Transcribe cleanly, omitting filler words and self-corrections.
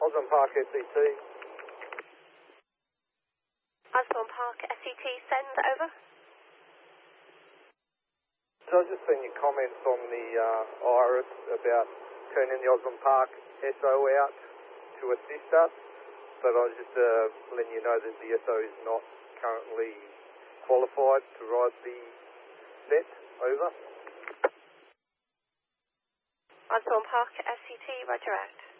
Osborne Park SET. Osborne Park SET, send over. So I've just seen your comments on the Iris about turning the Osborne Park SO out to assist us, but I was just letting you know that the SO is not currently qualified to ride the set. Over. Osborne Park SET, roger out.